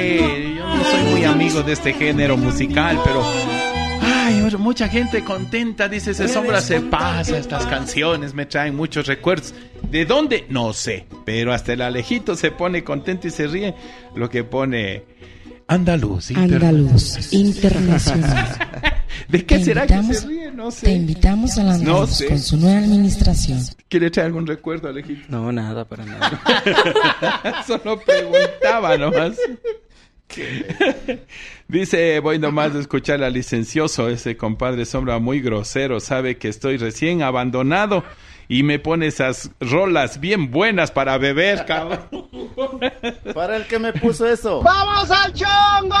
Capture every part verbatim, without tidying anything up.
Eh, yo no soy muy amigo de este género musical, pero ay, mucha gente contenta, dice, ese Sombra se pasa, estas canciones me traen muchos recuerdos. ¿De dónde? No sé, pero hasta el Alejito se pone contento y se ríe, lo que pone Andaluz Andaluz Internacional. ¿De qué te será que se ríe? No sé. Te invitamos a la Andaluz no sé. Con su nueva administración. ¿Quiere traer algún recuerdo, Alejito? No, nada, para nada. Solo preguntaba nomás. Dice, voy nomás a escuchar al licencioso, ese compadre Sombra muy grosero, sabe que estoy recién abandonado y me pone esas rolas bien buenas para beber, cabrón. Para el que me puso eso. ¡Vamos al chongo!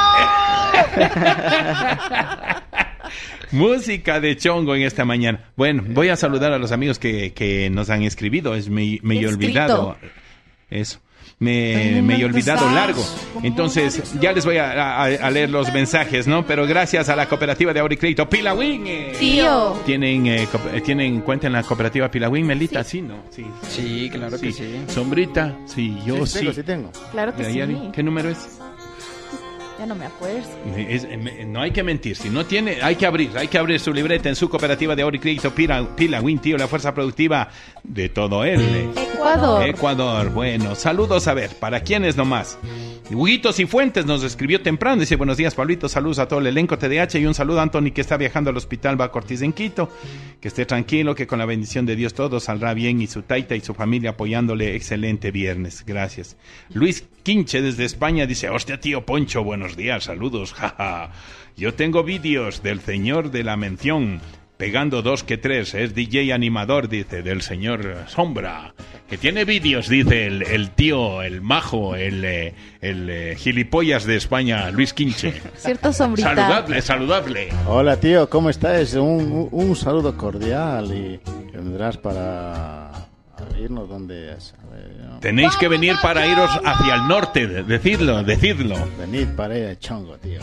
Música de chongo en esta mañana. Bueno, voy a saludar a los amigos que, que nos han escribido. Es me, me he olvidado. Eso. Me, me he olvidado largo. Entonces, ya les voy a, a, a leer los mensajes, ¿no? Pero gracias a la cooperativa de ahorro y crédito Pilawin. Eh, Tío. ¿Tienen, eh, co- ¿Tienen cuenta en la cooperativa Pilawin, Melita? Sí, sí ¿no? Sí, sí claro sí. que sí. Sombrita, sí, yo sí. Sí tengo, sí tengo. Claro que Ayari, sí. ¿qué número es? Ya no me acuerdo. Es, es, no hay que mentir, si no tiene, hay que abrir, hay que abrir su libreta en su cooperativa de ahorro y crédito Pila, Pilawin, tío, la fuerza productiva de todo el Ecuador. Ecuador, bueno, saludos, a ver, ¿para quiénes nomás? Huguitos y Fuentes nos escribió temprano, dice, buenos días, Pablito, saludos a todo el elenco T D H y un saludo a Anthony que está viajando al hospital Baco Ortiz en Quito, que esté tranquilo, que con la bendición de Dios todo saldrá bien y su taita y su familia apoyándole, excelente viernes, gracias. Luis Quinche desde España dice, hostia tío Poncho, buenos días, saludos, jaja, yo tengo vídeos del señor de la mención, pegando dos que tres, es D J animador, dice, del señor Sombra, que tiene vídeos, dice el, el tío, el majo, el, el, el gilipollas de España, Luis Quinche. Cierto, Sombrita. Saludable, saludable. Hola, tío, ¿cómo estás? Un, un, un saludo cordial y vendrás para irnos donde... Es, a ver, ¿no? Tenéis que venir para iros hacia el norte, decidlo, decidlo. Venid para ir a Chongo, tío.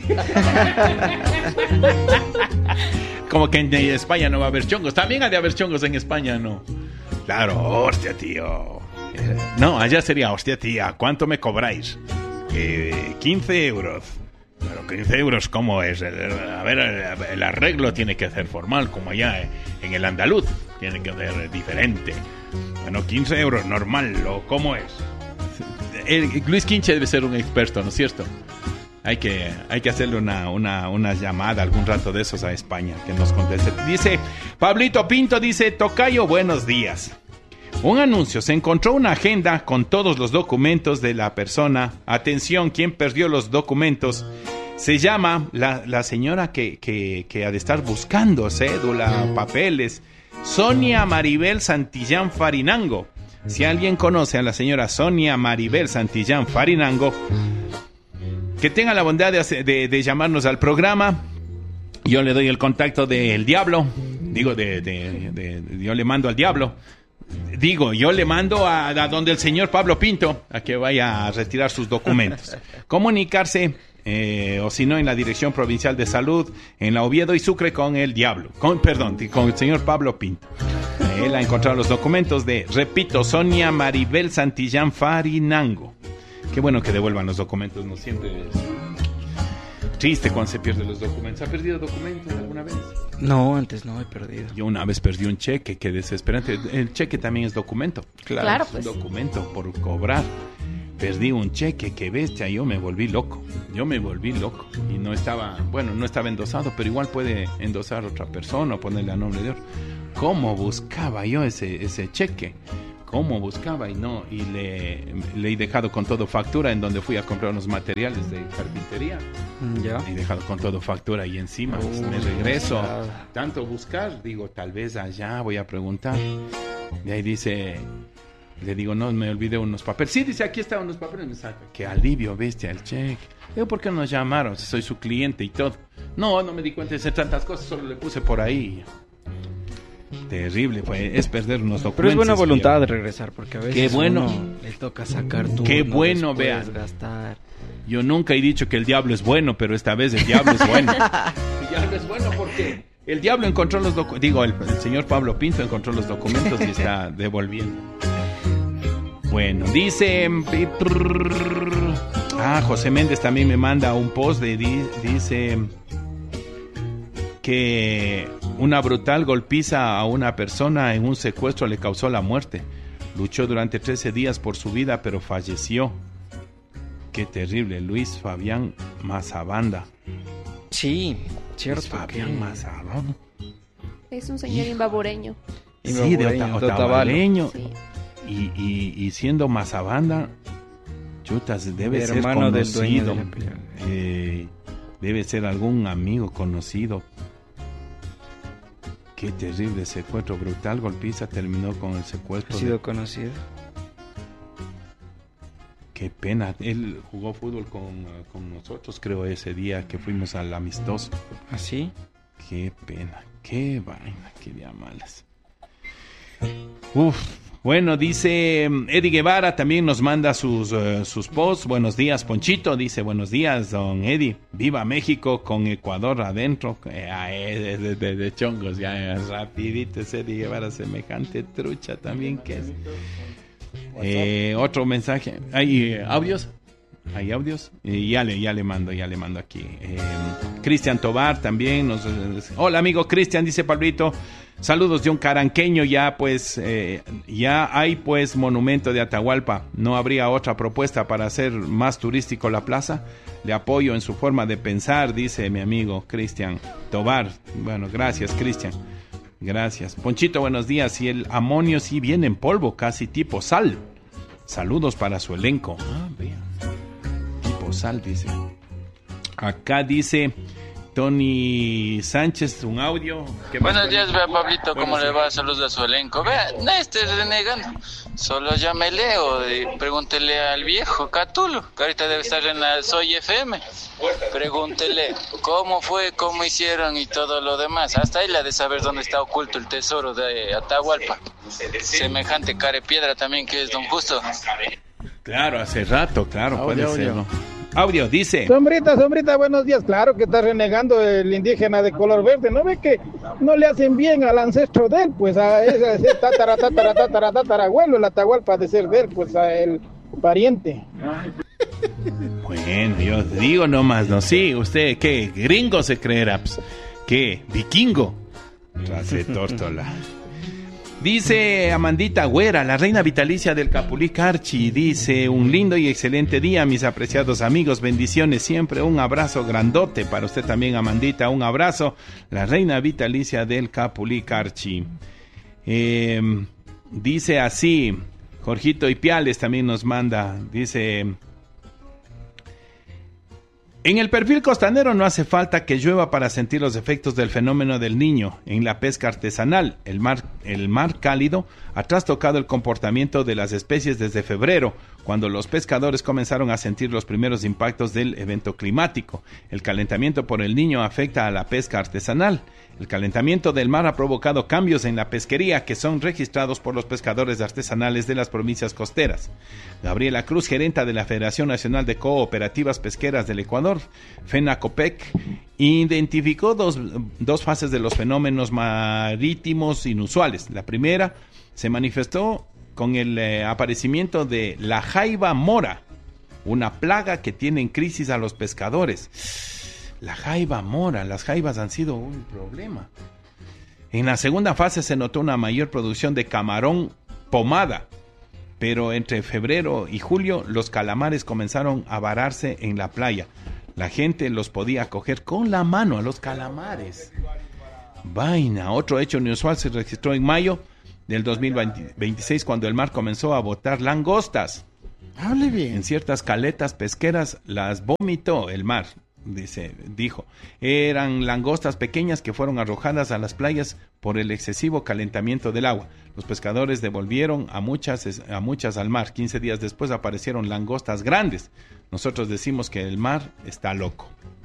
Como que en España no va a haber chongos. También ha de haber chongos en España, ¿no? Claro, hostia, tío. No, allá sería, hostia, tía, ¿cuánto me cobráis? Eh, quince euros. Pero quince euros, ¿cómo es? A ver, el arreglo tiene que ser formal, como allá en el andaluz. Tiene que ser diferente. Bueno, quince euros, normal, ¿o cómo es? El, Luis Quinche debe ser un experto, ¿no es cierto? Hay que, hay que hacerle una, una, una llamada algún rato de esos a España, que nos conteste. Dice, Pablito Pinto, dice, tocayo, buenos días. Un anuncio, se encontró una agenda con todos los documentos de la persona. Atención, ¿quién perdió los documentos? Se llama la, la señora que, que, que ha de estar buscando cédula, papeles, Sonia Maribel Santillán Farinango. Si alguien conoce a la señora Sonia Maribel Santillán Farinango, que tenga la bondad de, de, de llamarnos al programa. Yo le doy el contacto del diablo. Digo, de, de, de, de yo le mando al diablo. Digo, yo le mando a, a donde el señor Pablo Pinto a que vaya a retirar sus documentos. Comunicarse, eh, o si no, en la Dirección Provincial de Salud, en la Oviedo y Sucre con el diablo. Con, perdón, con el señor Pablo Pinto. Él ha encontrado los documentos de, repito, Sonia Maribel Santillán Farinango. Qué bueno que devuelvan los documentos, no siempre es triste cuando se pierden los documentos. ¿Ha perdido documentos alguna vez? No, antes no he perdido. Yo una vez perdí un cheque, qué desesperante. El cheque también es documento. Claro, claro es pues. un documento por cobrar. Perdí un cheque, qué bestia, yo me volví loco. Yo me volví loco. Y no estaba, bueno, no estaba endosado, pero igual puede endosar otra persona o ponerle a nombre de otro. ¿Cómo buscaba yo ese, ese cheque? ¿Cómo buscaba? Y no, y le, le he dejado con todo factura en donde fui a comprar unos materiales de carpintería. Ya. He dejado con todo factura y encima Uh, pues, me regreso. claro. Tanto buscar, digo, tal vez allá voy a preguntar. Y ahí dice, le digo, no, me olvidé unos papeles. Sí, dice, aquí están unos papeles. Me saca, qué alivio, bestia, el cheque. Digo, ¿por qué nos llamaron? Si soy su cliente y todo. No, no me di cuenta de hacer tantas cosas, solo le puse por ahí. Terrible, pues, es perder unos documentos. Pero es buena voluntad de regresar, porque a veces qué bueno. uno le toca sacar turno. Qué bueno, vean. Gastar. Yo nunca he dicho que el diablo es bueno, pero esta vez el diablo es bueno. El diablo es bueno porque el diablo encontró los documentos. Digo, el, el señor Pablo Pinto encontró los documentos y está devolviendo. Bueno, dice... Ah, José Méndez también me manda un post de di- dice que una brutal golpiza a una persona en un secuestro le causó la muerte. Luchó durante trece días por su vida, pero falleció. Qué terrible. Luis Fabián Mazabanda. Sí, cierto. Luis Fabián que- Mazabanda. Es un señor imbabureño. Sí, de Ota- otavaleño. Sí. Y, y, y siendo Mazabanda, chutas, debe ser hermano del dueño conocido. de la pelea. Eh, debe ser algún amigo conocido. Qué terrible secuestro, brutal golpiza terminó con el secuestro. Ha de- sido conocido. Qué pena. Él jugó fútbol con, uh, con nosotros, creo, ese día que fuimos al amistoso. ¿Así? Qué pena, qué vaina, qué día malas. Uf. Bueno, dice um, Eddie Guevara, también nos manda sus, uh, sus posts. Buenos días, Ponchito. Dice, buenos días, don Eddie. Viva México con Ecuador adentro. Eh, ah, eh, de, de- de chongos, ya eh, rapidito ese Eddie Guevara, semejante trucha también que es. Eh, otro mensaje. ¿Hay eh, audios? ¿Hay audios? Y ya le, ya le mando, ya le mando aquí. Eh, Cristian Tobar también. Nos, hola, amigo Cristian, dice Pablito. Saludos de un caranqueño. Ya pues, eh, ya hay pues monumento de Atahualpa. ¿No habría otra propuesta para hacer más turístico la plaza? Le apoyo en su forma de pensar, dice mi amigo Cristian Tobar. Bueno, gracias, Cristian. Gracias. Ponchito, buenos días. Y el amonio sí viene en polvo, casi tipo sal. Saludos para su elenco. Ah, vean. Tipo sal, dice. Acá dice Tony Sánchez, un audio. ¿Qué más? Buenos días, vea Pablito, ¿cómo Buenos le días. va? Saludos a su elenco. Vea, no estés renegando, solo llámele o de- pregúntele al viejo Catulo, que ahorita debe estar en la Soy F M. Pregúntele cómo fue, cómo hicieron y todo lo demás. Hasta él ha de saber dónde está oculto el tesoro de Atahualpa. Semejante carepiedra también que es don Justo. Claro, hace rato, claro, Audio, puede audio. ser. ¿no? Audio, dice. Sombrita, sombrita, buenos días. Claro que está renegando el indígena de color verde. ¿No ve que no le hacen bien al ancestro de él? Pues a ese, ese tatara, tatara, tatara, tatara, abuelo, el Atahualpa de ser de él, pues a el pariente. Bueno, yo digo nomás, ¿no? Sí, usted, ¿qué? ¿Gringo se creerá? Pues, ¿qué? ¿Vikingo? Clase tórtola. Dice Amandita Güera, la reina vitalicia del Capulí Carchi. Dice, un lindo y excelente día, mis apreciados amigos. Bendiciones siempre. Un abrazo grandote para usted también, Amandita. Un abrazo. La reina vitalicia del Capulí Carchi. Eh, dice así, Jorgito Ipiales también nos manda. Dice... En el perfil costanero no hace falta que llueva para sentir los efectos del fenómeno del Niño. En la pesca artesanal, el mar, el mar cálido ha trastocado el comportamiento de las especies desde febrero, cuando los pescadores comenzaron a sentir los primeros impactos del evento climático. El calentamiento por el Niño afecta a la pesca artesanal. El calentamiento del mar ha provocado cambios en la pesquería que son registrados por los pescadores artesanales de las provincias costeras. Gabriela Cruz, gerenta de la Federación Nacional de Cooperativas Pesqueras del Ecuador, FENACOPEC, identificó dos, dos fases de los fenómenos marítimos inusuales. La primera se manifestó con el eh, aparecimiento de la jaiba mora, una plaga que tiene en crisis a los pescadores. La jaiba mora, las jaibas han sido un problema. En la segunda fase se notó una mayor producción de camarón pomada, pero entre febrero y julio los calamares comenzaron a vararse en la playa. La gente los podía coger con la mano a los calamares. Vaina, otro hecho inusual se registró en mayo del dos mil veintiséis cuando el mar comenzó a botar langostas. Hable bien. En ciertas caletas pesqueras las vomitó el mar. Dice, dijo, eran langostas pequeñas que fueron arrojadas a las playas por el excesivo calentamiento del agua. Los pescadores devolvieron a muchas, a muchas al mar. quince días después aparecieron langostas grandes. Nosotros decimos que el mar está loco.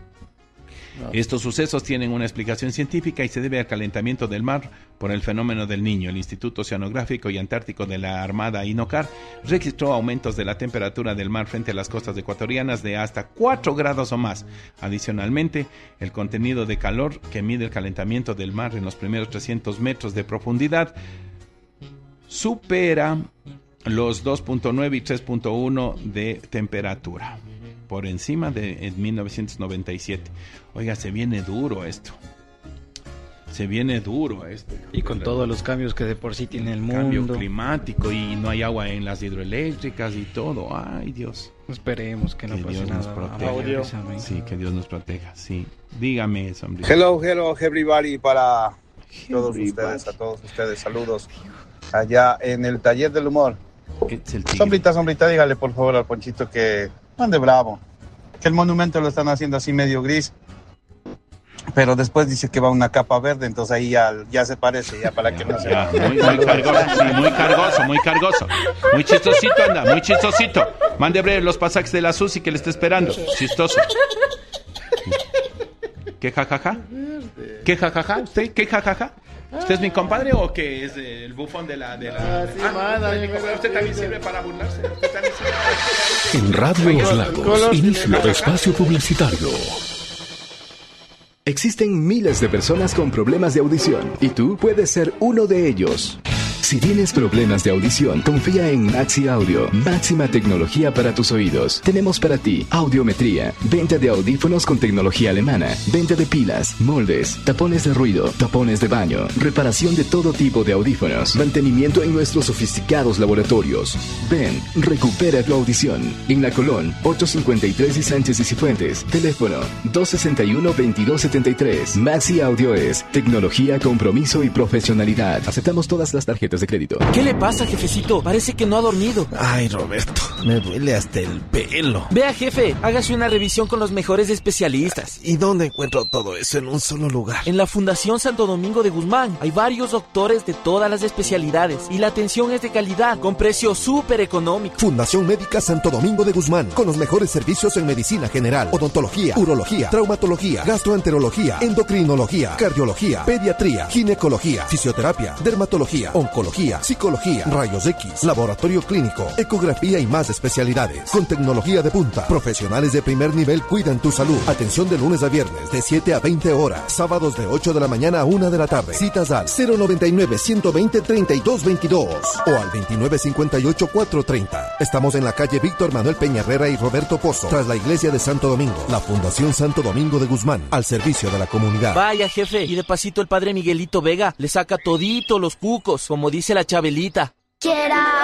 No. Estos sucesos tienen una explicación científica y se debe al calentamiento del mar por el fenómeno del Niño. El Instituto Oceanográfico y Antártico de la Armada INOCAR registró aumentos de la temperatura del mar frente a las costas ecuatorianas de hasta cuatro grados o más. Adicionalmente, el contenido de calor que mide el calentamiento del mar en los primeros trescientos metros de profundidad supera los dos punto nueve y tres punto uno de temperatura. por encima de en mil novecientos noventa y siete. Oiga, se viene duro esto. Se viene duro esto. Y con todos los cambios que de por sí tiene el mundo. Cambio climático y no hay agua en las hidroeléctricas y todo. Ay, Dios. Esperemos que no que pase Dios nada. nos proteja. Sí, que Dios nos proteja. Sí. Dígame, hombre. Hello, hello, everybody, para todos ustedes, a todos ustedes, saludos. Allá en el taller del humor. Sombrita, sombrita, dígale por favor al Ponchito que ande bravo. Que el monumento lo están haciendo así medio gris. Pero después dice que va una capa verde, entonces ahí ya, ya se parece, ya para que no se... Ya, muy, muy cargoso, sí, muy cargoso, muy cargoso. Muy chistosito anda, muy chistosito. Mande breve los pasajes de la Susi que le está esperando. Chistoso. ¿Qué jajaja? ¿Qué jajaja? ¿Usted qué jajaja? ¿Usted es mi compadre o qué es el bufón de la... De la... Ah, sí, ah, manda, usted, me usted también sirve para burlarse. Usted también sirve. En Radio Los Lagos, inicio de espacio publicitario. Existen miles de personas con problemas de audición y tú puedes ser uno de ellos. Si tienes problemas de audición, confía en Maxi Audio, máxima tecnología para tus oídos. Tenemos para ti audiometría, venta de audífonos con tecnología alemana, venta de pilas, moldes, tapones de ruido, tapones de baño, reparación de todo tipo de audífonos, mantenimiento en nuestros sofisticados laboratorios. Ven, recupera tu audición. En La Colón, ochocientos cincuenta y tres y Sánchez y Cifuentes. Teléfono dos sesenta y uno, veintidós setenta y tres. Maxi Audio es tecnología, compromiso y profesionalidad. Aceptamos todas las tarjetas de crédito. ¿Qué le pasa, jefecito? Parece que no ha dormido. Ay, Roberto, me duele hasta el pelo. Vea, jefe, hágase una revisión con los mejores especialistas. ¿Y dónde encuentro todo eso en un solo lugar? En la Fundación Santo Domingo de Guzmán. Hay varios doctores de todas las especialidades y la atención es de calidad, con precio súper económico. Fundación Médica Santo Domingo de Guzmán, con los mejores servicios en medicina general, odontología, urología, traumatología, gastroenterología, endocrinología, cardiología, pediatría, ginecología, fisioterapia, dermatología, oncología, psicología, rayos X, laboratorio clínico, ecografía y más especialidades. Con tecnología de punta, profesionales de primer nivel cuidan tu salud. Atención de lunes a viernes de siete a veinte horas, sábados de ocho de la mañana a una de la tarde. Citas al cero noventa y nueve, ciento veinte, treinta y dos veintidós o al veintinueve cincuenta y ocho, cuatrocientos treinta. Estamos en la calle Víctor Manuel Peña Herrera y Roberto Pozo, tras la iglesia de Santo Domingo. La Fundación Santo Domingo de Guzmán, al servicio de la comunidad. Vaya, jefe, y de pasito el padre Miguelito Vega le saca todito los cucos, como dice la Chabelita. Quiera